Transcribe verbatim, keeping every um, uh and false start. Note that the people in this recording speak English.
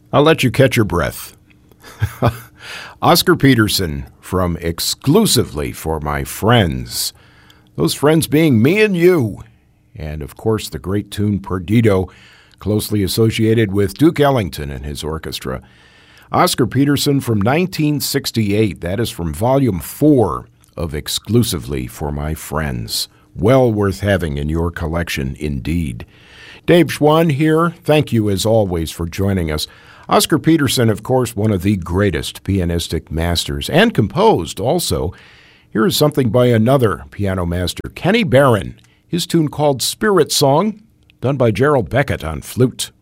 I'll let you catch your breath. Oscar Peterson from Exclusively for My Friends. Those friends being me and you. And, of course, the great tune Perdido, closely associated with Duke Ellington and his orchestra. Oscar Peterson from nineteen sixty-eight. That is from Volume four of Exclusively for My Friends. Well worth having in your collection, indeed. Dave Schwann here. Thank you, as always, for joining us. Oscar Peterson, of course, one of the greatest pianistic masters, and composed also. Here is something by another piano master, Kenny Barron. His tune called Spirit Song, done by Gerald Beckett on flute.